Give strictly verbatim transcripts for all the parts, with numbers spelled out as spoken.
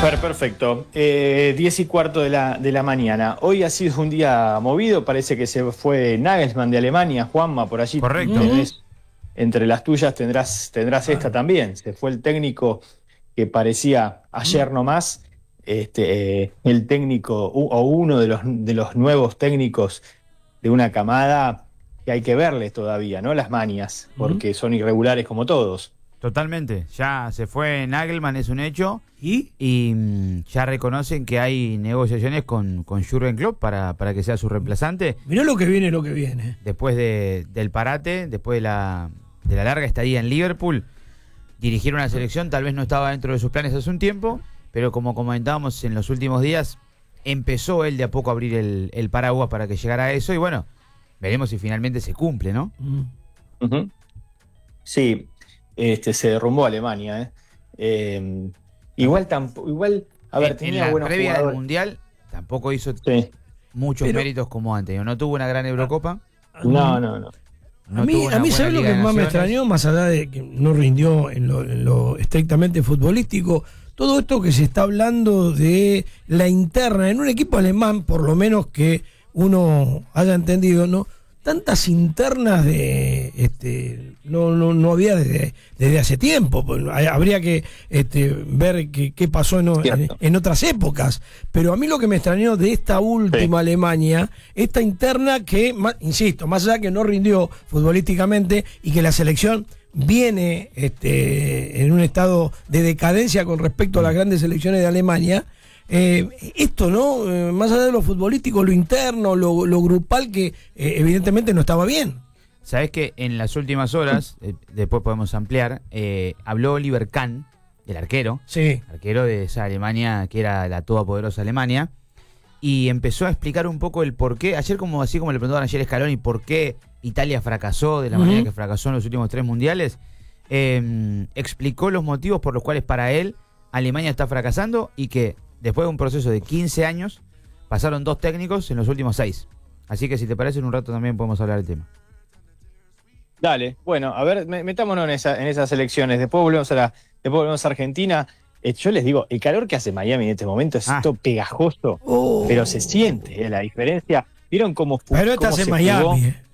Per- Perfecto. Eh, diez y cuarto de la, de la mañana. Hoy ha sido un día movido. Parece que se fue Nagelsmann de Alemania. Juanma, por allí. Correcto. Tenés, entre las tuyas tendrás, tendrás esta también. Se fue el técnico que parecía ayer nomás este, eh, el técnico u- o uno de los, de los nuevos técnicos de una camada que hay que verles todavía, ¿no? Las manias, porque son irregulares como todos. Totalmente. Ya se fue Nagelman, es un hecho. ¿Y? Y mm, ya reconocen que hay negociaciones con, con Jürgen Klopp para, para que sea su reemplazante. Mirá lo que viene, lo que viene. Después de, del parate, después de la, de la larga estadía en Liverpool, dirigir una selección tal vez no estaba dentro de sus planes hace un tiempo, pero como comentábamos en los últimos días, empezó él de a poco a abrir el, el paraguas para que llegara a eso y bueno, veremos si finalmente se cumple, ¿no? Mm. Ujú. Sí, este, se derrumbó Alemania. ¿eh? Eh, igual, tampoco, igual, a ver, en, tenía en la buenos previa del jugadores. Mundial tampoco hizo Sí. muchos Pero- méritos como antes. No tuvo una gran Eurocopa. No, no, no. No a mí, tuvo una a mí buena ¿sabes lo Liga que de más me Naciones. extrañó? Más allá de que no rindió en lo, en lo estrictamente futbolístico, todo esto que se está hablando de la interna, en un equipo alemán, por lo menos que uno haya entendido, ¿no? Tantas internas de este no no no había desde, desde hace tiempo. Pues, hay- habría que este, ver qué, qué pasó en, o- en, Cierto. en otras épocas. Pero a mí lo que me extrañó de esta última Alemania, esta interna que, ma- insisto, más allá que no rindió futbolísticamente y que la selección viene este, en un estado de decadencia con respecto a las grandes selecciones de Alemania. Eh, esto, ¿no? Eh, más allá de lo futbolístico, lo interno, lo, lo grupal, que eh, evidentemente no estaba bien. Sabés que en las últimas horas, eh, después podemos ampliar, eh, habló Oliver Kahn, el arquero, Sí. arquero de esa Alemania que era la todopoderosa Alemania, y empezó a explicar un poco el por qué, ayer como así como le preguntaban ayer a Scaloni, por qué Italia fracasó de la Ujú. manera que fracasó en los últimos tres mundiales, eh, explicó los motivos por los cuales para él Alemania está fracasando y que después de un proceso de quince años pasaron dos técnicos en los últimos seis. Así que si te parece en un rato también podemos hablar del tema. Dale, bueno, a ver, me- metámonos en, esa, en esas elecciones. Después volvemos a la, después volvemos a Argentina. Eh, yo les digo, el calor que hace Miami en este momento es Ah. esto pegajoso, Oh. pero se siente eh, la diferencia. ¿Vieron cómo, fu- Pero cómo estás en se Miami. jugó? eh.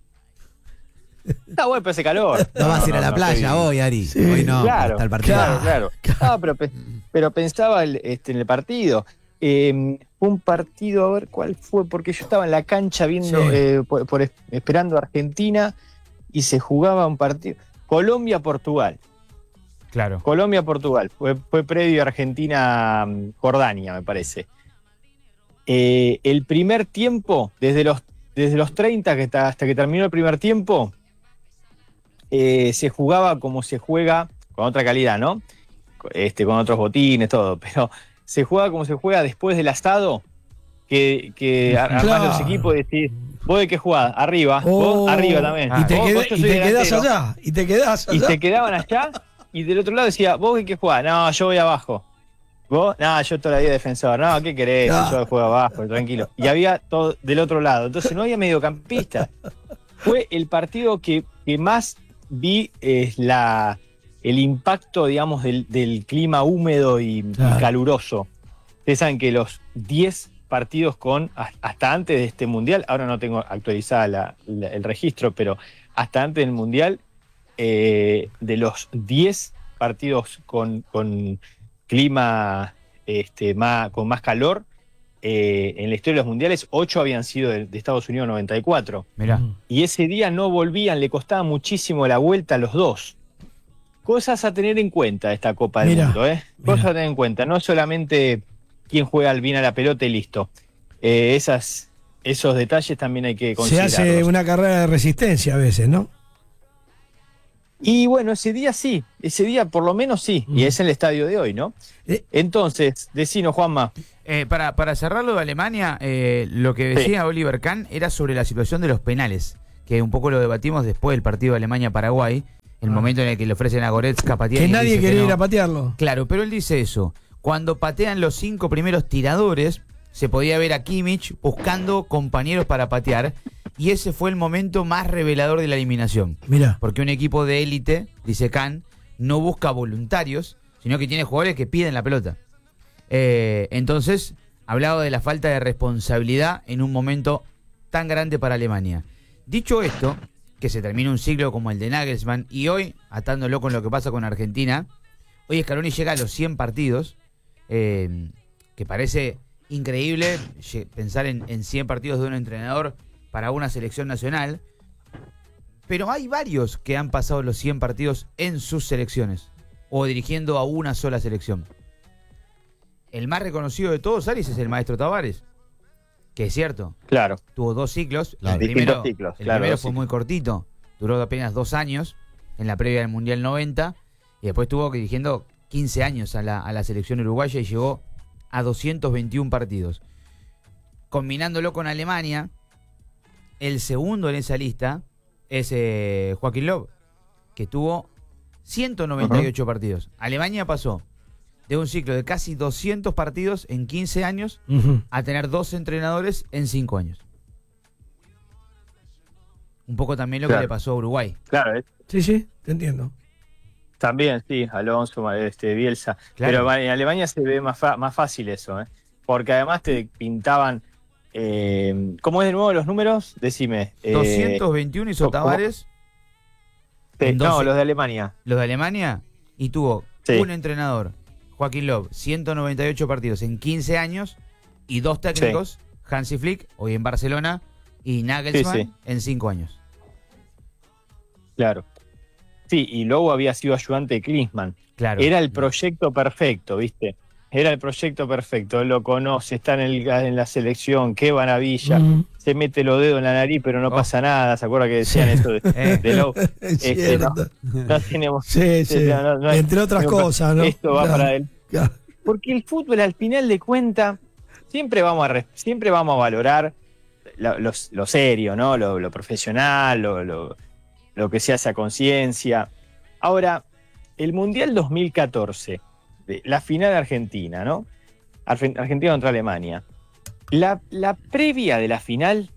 Está bueno, pero hace calor. No vas a ir a la no, playa estoy- hoy, Ari. Sí. Hoy no, Claro, hasta el partido. claro, claro. No, pero, pe- pero pensaba el- este, en el partido. Eh, un partido, a ver cuál fue, porque yo estaba en la cancha viendo, Sí. eh, por, por es- esperando a Argentina y se jugaba un partido. Colombia-Portugal. Claro. Colombia-Portugal. Fue, fue previo a Argentina-Jordania, me parece. Eh, el primer tiempo, desde los, desde los treinta que está- hasta que terminó el primer tiempo, eh, se jugaba como se juega, con otra calidad, ¿no? Este, con otros botines, todo, pero se juega como se juega después del asado, que, que ar- armás Claro. los equipos y decís, ¿vos de qué jugás? Arriba, Oh. vos arriba también. Y te, Vos- queda- vos yo y soy te quedás delantero. allá. Y te quedás allá. Y se quedaban allá, y del otro lado decía, ¿vos de qué jugás? No, yo voy abajo. ¿Vos? No, yo todavía defensor. No, ¿qué querés? Claro. Yo juego abajo, tranquilo. Y había todo del otro lado. Entonces no había mediocampista. Fue el partido que, que más vi eh, la, el impacto, digamos, del, del clima húmedo y, y Claro. caluroso. Ustedes saben que los diez partidos con, hasta antes de este mundial, ahora no tengo actualizada la- la- el registro, pero hasta antes del mundial, eh, de los diez partidos con, con clima este, más, con más calor, eh, en la historia de los mundiales, ocho habían sido de, de Estados Unidos noventa y cuatro. Mirá. Y ese día no volvían, le costaba muchísimo la vuelta a los dos. Cosas a tener en cuenta esta Copa del Mirá, Mundo, ¿eh? Cosas mirá. a tener en cuenta, no solamente quién juega al bien a la pelota y listo. Eh, esas, esos detalles también hay que Se considerarlos. hace una carrera de resistencia a veces, ¿no? Y bueno, ese día sí, ese día por lo menos sí, Mm. y es el estadio de hoy, ¿no? Eh. Entonces, decinos, Juanma. Eh, para, para cerrarlo de Alemania, eh, lo que decía Oliver Kahn era sobre la situación de los penales, que un poco lo debatimos después del partido de Alemania-Paraguay, el Ah. momento en el que le ofrecen a Goretzka patear. Que y nadie dice quería no. ir a patearlo. Claro, pero él dice eso. Cuando patean los cinco primeros tiradores, se podía ver a Kimmich buscando compañeros para patear, y ese fue el momento más revelador de la eliminación. Mira. Porque un equipo de élite, dice Kahn, no busca voluntarios, sino que tiene jugadores que piden la pelota. Eh, entonces, hablaba de la falta de responsabilidad en un momento tan grande para Alemania. Dicho esto, que se termina un ciclo como el de Nagelsmann, y hoy, atándolo con lo que pasa con Argentina, hoy Scaloni llega a los cien partidos, eh, que parece increíble pensar en, en cien partidos de un entrenador para una selección nacional, pero hay varios que han pasado los cien partidos en sus selecciones, o dirigiendo a una sola selección. El más reconocido de todos, Aris, es el maestro Tavares, que es cierto. Claro. Tuvo dos ciclos. Claro. El primero, ciclos, el claro, primero dos fue ciclos. muy cortito, duró apenas dos años, en la previa del Mundial noventa, y después estuvo dirigiendo quince años a la, a la selección uruguaya y llegó a doscientos veintiún partidos. Combinándolo con Alemania, el segundo en esa lista es eh, Joaquín Löw, que tuvo ciento noventa y ocho uh-huh. partidos. Alemania pasó de un ciclo de casi doscientos partidos en quince años uh-huh. a tener dos entrenadores en cinco años. Un poco también lo claro. que le pasó a Uruguay. Claro, ¿eh? Sí, sí, te entiendo. También, sí, Alonso, este, Bielsa. Claro. Pero en Alemania se ve más, fa- más fácil eso, ¿eh? Porque además te pintaban... Eh, ¿Cómo es de nuevo los números? Decime. Eh, doscientos veintiuno hizo Tavares. Sí, no, los de Alemania. Los de Alemania. Y tuvo sí. un entrenador, Joaquín Löw, ciento noventa y ocho partidos en quince años, y dos técnicos, sí. Hansi Flick, hoy en Barcelona, y Nagelsmann sí, sí. en cinco años. Claro. Sí, y luego había sido ayudante de Klinsmann. Claro. Era el proyecto perfecto, ¿viste? Era el proyecto perfecto. Él lo conoce, está en, el, en la selección, qué maravilla. Mm. Se mete los dedos en la nariz, pero no oh. pasa nada. ¿Se acuerda que decían eso de, eh. de Löw? Este, no, no tenemos... Sí, sí. No, no, no, Entre otras no, cosas, ¿no? Esto va claro. para él. Claro. Porque el fútbol, al final de cuentas, siempre vamos a, siempre vamos a valorar lo, lo, lo serio, ¿no? Lo, lo profesional, lo, lo, lo que se hace a conciencia. Ahora, el Mundial dos mil catorce, la final de Argentina, ¿no? Argentina contra Alemania. La, la previa de la final,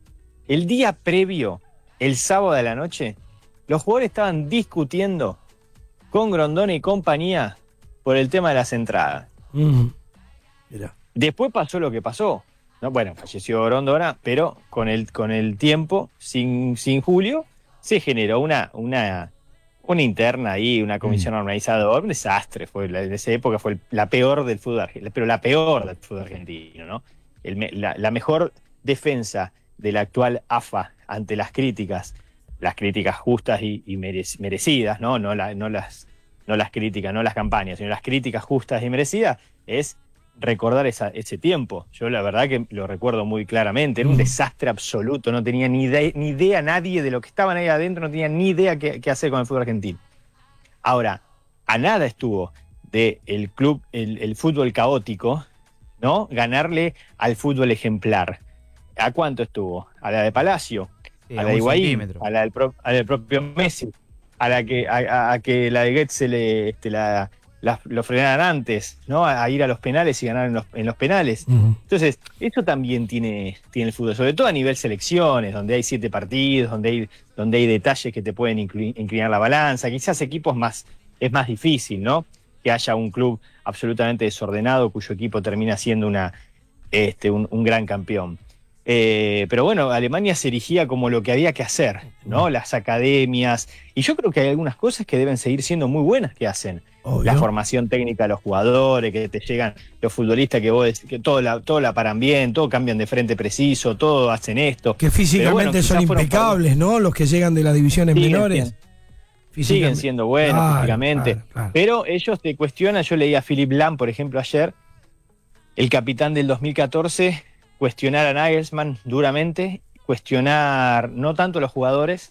el día previo, el sábado de la noche, los jugadores estaban discutiendo con Grondona y compañía por el tema de las entradas. Mm. Mira. Después pasó lo que pasó, ¿no? Bueno, falleció Grondona, pero con el, con el tiempo, sin, sin Julio, se generó una... una Una interna ahí, una comisión mm. organizadora, un desastre. Fue, en esa época fue la peor del fútbol argentino, pero la peor del fútbol argentino, ¿no? El, la, la mejor defensa de la actual A F A ante las críticas, las críticas justas y, y merecidas, ¿no? No, la, no, las, no las críticas, no las campañas, sino las críticas justas y merecidas, es recordar esa, ese tiempo. Yo la verdad que lo recuerdo muy claramente. Era un desastre absoluto, no tenía ni idea, ni idea nadie de lo que estaban ahí adentro, no tenía ni idea qué, qué hacer con el fútbol argentino. Ahora, a nada estuvo de el club, el, el fútbol caótico, ¿no? Ganarle al fútbol ejemplar. ¿A cuánto estuvo? A la de Palacio, sí, a la de Higuaín, a la del, pro, a la del propio Messi, a la que a, a, a que la de Goetze le este, la La, lo frenaran antes, ¿no? A, a ir a los penales y ganar en los, en los penales. Uh-huh. Entonces, eso también tiene, tiene el fútbol, sobre todo a nivel selecciones, donde hay siete partidos, donde hay, donde hay detalles que te pueden incluir, inclinar la balanza. Quizás equipos más, es más difícil, ¿no? Que haya un club absolutamente desordenado cuyo equipo termina siendo una, este, un, un gran campeón. Eh, pero bueno, Alemania se erigía como lo que había que hacer, ¿no? Las academias. Y yo creo que hay algunas cosas que deben seguir siendo muy buenas que hacen. Obvio. La formación técnica de los jugadores, que te llegan los futbolistas que vos que todo la, todo la paran bien, todo cambian de frente preciso, todo hacen esto. Que físicamente bueno, son impecables, para... ¿no? Los que llegan de las divisiones siguen menores. Siendo, siguen siendo buenos claro, físicamente. Claro, claro. Pero ellos te cuestionan, yo leí a Philipp Lahm, por ejemplo, ayer, el capitán del dos mil catorce, cuestionar a Nagelsmann duramente, cuestionar no tanto a los jugadores,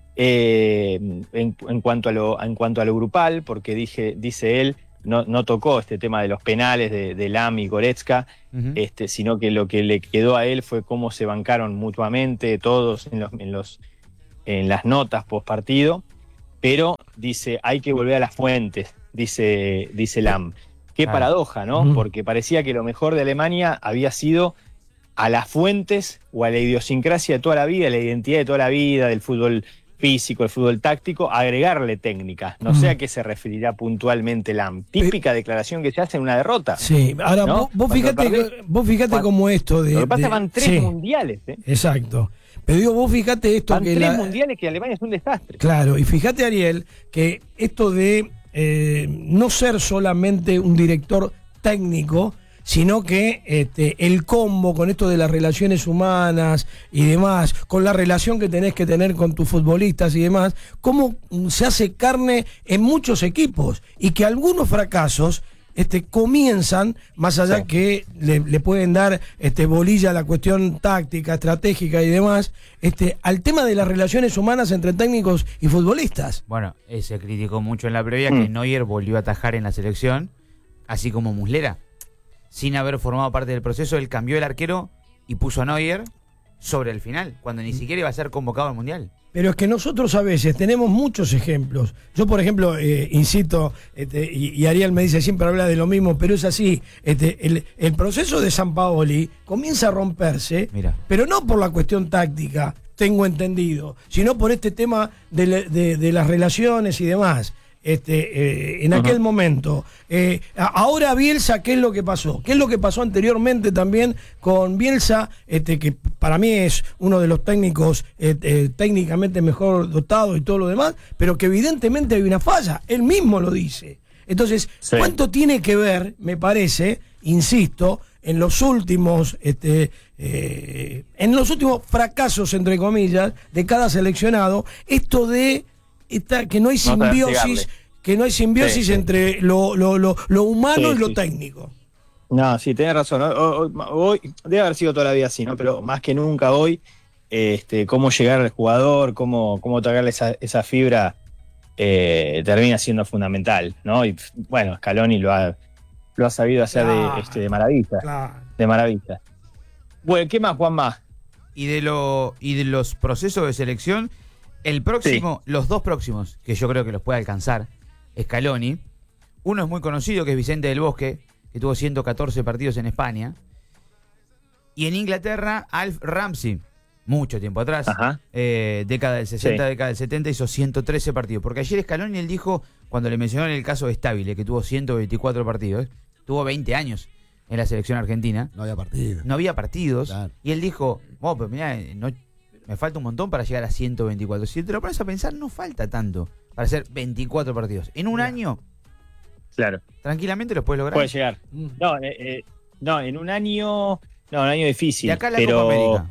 eh, en, en, cuanto a lo, en cuanto a lo grupal, porque dije, dice él, no, no tocó este tema de los penales de, de Lahm y Goretzka, uh-huh. este, sino que lo que le quedó a él fue cómo se bancaron mutuamente todos en, los, en, los, en las notas post partido, pero dice, hay que volver a las fuentes, dice, dice Lahm. Qué ah. paradoja, ¿no? Uh-huh. Porque parecía que lo mejor de Alemania había sido a las fuentes o a la idiosincrasia de toda la vida, la identidad de toda la vida, del fútbol físico, el fútbol táctico, agregarle técnica. No Mm. sé a qué se referirá puntualmente Lam. Típica declaración que se hace en una derrota. Sí, ahora ¿no? vos, vos Cuando fíjate, perdés- que- vos fíjate cuando- como esto de... Lo que pasa es de- que van tres sí, mundiales, ¿eh? exacto. Pero digo, vos fíjate esto Van que tres la- mundiales que Alemania es un desastre. Claro, y fíjate, Ariel, que esto de eh, no ser solamente un director técnico, sino que este, el combo con esto de las relaciones humanas y demás, con la relación que tenés que tener con tus futbolistas y demás, cómo se hace carne en muchos equipos y que algunos fracasos este, comienzan, más allá Sí. que le, le pueden dar este, bolilla a la cuestión táctica, estratégica y demás, este, al tema de las relaciones humanas entre técnicos y futbolistas. Bueno, eh, se criticó mucho en la previa Mm. que Neuer volvió a atajar en la selección, así como Muslera. Sin haber formado parte del proceso, él cambió el arquero y puso a Neuer sobre el final, cuando ni siquiera iba a ser convocado al Mundial. Pero es que nosotros a veces tenemos muchos ejemplos. Yo, por ejemplo, eh, insisto, este, y, y Ariel me dice, siempre habla de lo mismo, pero es así. Este, el, el proceso de Sampaoli comienza a romperse, Mira. pero no por la cuestión táctica, tengo entendido, sino por este tema de, le- de- de las relaciones y demás. Este, eh, en aquel Ajá. momento. Eh, a- ahora Bielsa, ¿qué es lo que pasó? ¿Qué es lo que pasó anteriormente también con Bielsa, este, que para mí es uno de los técnicos eh, eh, técnicamente mejor dotado y todo lo demás, pero que evidentemente hay una falla, él mismo lo dice. Entonces, Sí. ¿cuánto tiene que ver, me parece, insisto, en los últimos, este, eh, en los últimos fracasos, entre comillas, de cada seleccionado, esto de esta, que no hay No saber simbiosis, pegarle. que no hay simbiosis Sí, sí. entre lo, lo, lo, lo humano Sí, y lo sí. técnico. No, sí, tenés razón. Hoy, hoy- hoy- debe haber sido toda la vida así, ¿no? Pero más que nunca hoy, este, cómo llegar al jugador, cómo, cómo tocarle esa, esa fibra, eh, termina siendo fundamental, ¿no? Y bueno, Scaloni lo ha, lo ha sabido hacer Claro. de, este, de maravilla, Claro. de maravilla. Bueno, ¿qué más, Juan más? Y de lo y de los procesos de selección, el próximo, los dos próximos, que yo creo que los puede alcanzar, Scaloni. Uno es muy conocido, que es Vicente del Bosque, que tuvo ciento catorce partidos en España. Y en Inglaterra, Alf Ramsey, mucho tiempo atrás, Ajá. eh, década del sesenta, Sí. década del setenta, hizo ciento trece partidos. Porque ayer Scaloni, él dijo, cuando le mencionaron el caso de Stabile, que tuvo ciento veinticuatro partidos, tuvo veinte años en la selección argentina, No había partido. no había partidos, Claro. y él dijo, oh, pero mirá, no, me falta un montón para llegar a ciento veinticuatro. Si te lo pones a pensar, no falta tanto para hacer veinticuatro partidos. En un año, Claro, tranquilamente los puedes lograr. puede llegar. No, eh, eh, no, en un año, no, un año difícil. Y acá la pero Copa América.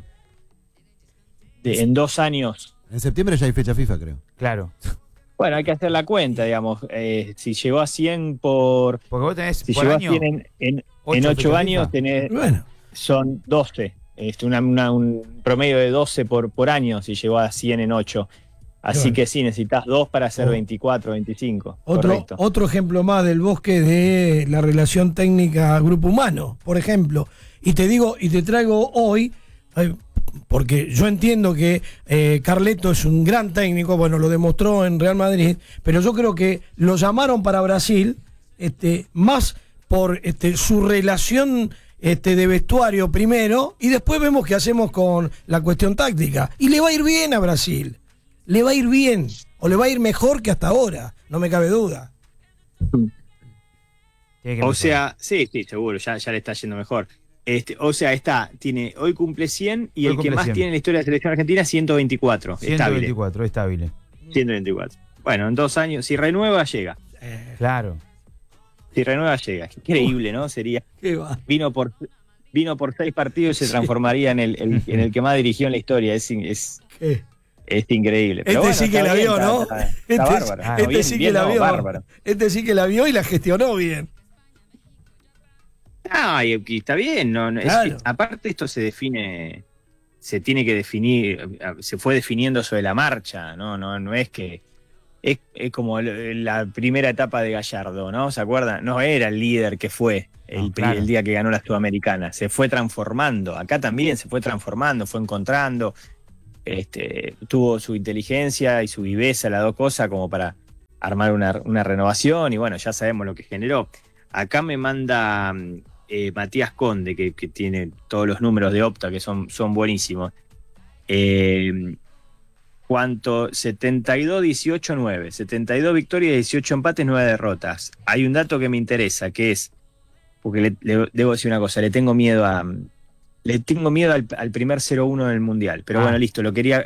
de- en dos años. En septiembre ya hay fecha FIFA, creo. Claro. Bueno, hay que hacer la cuenta, digamos. Eh, si llegó a cien por. Porque vos tenés Si por llegó año a cien en, en, ocho en ocho fechas años, FIFA. tenés, Bueno, son doce. Este, una- una- un promedio de doce por, por año si llegó a cien en ocho. Así Claro. que sí, necesitas dos para hacer Oh. veinticuatro, veinticinco. otro, Correcto. otro ejemplo más del Bosque de la relación técnica grupo humano, por ejemplo. Y te digo, y te traigo hoy, eh, porque yo entiendo que eh, Carleto es un gran técnico, bueno, lo demostró en Real Madrid, pero yo creo que lo llamaron para Brasil, este, más por este, su relación este, de vestuario primero, y después vemos qué hacemos con la cuestión táctica. Y le va a ir bien a Brasil. Le va a ir bien, o le va a ir mejor que hasta ahora, no me cabe duda. Tiene que O mejorar. sea, sí, sí, seguro, ya, ya le está yendo mejor. Este, o sea, está, tiene, hoy cumple cien y Hoy el que cumple más cien. tiene en la historia de la selección argentina, ciento veinticuatro. Estable. ciento veinticuatro, estable. ciento veinticuatro. Bueno, en dos años, si renueva, llega. Claro. Si renueva, llega. Increíble, ¿no? Sería. ¿Qué va? Vino por vino por seis partidos y se transformaría en el, el- en el que más dirigió en la historia. Es, in- es, ¿Qué? es increíble. Este Pero bueno, sí que está la bien, vio, está- ¿no? Está, está Este, bárbaro. Ah, este bien, sí bien, que la no, vio. bárbaro. Este sí que la vio y la gestionó bien. Ah, y, y está bien. No, no, es Claro. que, aparte, esto se define. Se tiene que definir. Se fue definiendo sobre la marcha. No, no, no es que. Es, es como el- la primera etapa de Gallardo, ¿no? ¿Se acuerdan? No era el líder que fue el, No, claro. el día que ganó la Sudamericana. Se fue transformando. Acá también se fue transformando, fue encontrando. Este, tuvo su inteligencia y su viveza, las dos cosas, como para armar una, una renovación. Y bueno, ya sabemos lo que generó. Acá me manda mm, eh, Matías Conde, que, que tiene todos los números de Opta, que son, son buenísimos. Eh, cuánto, setenta y dos, dieciocho, nueve. setenta y dos victorias, dieciocho empates, nueve derrotas. Hay un dato que me interesa, que es, porque le, le- debo decir una cosa, le tengo miedo a... Le tengo miedo al, al primer cero uno del Mundial, pero Ah. bueno, listo, lo quería,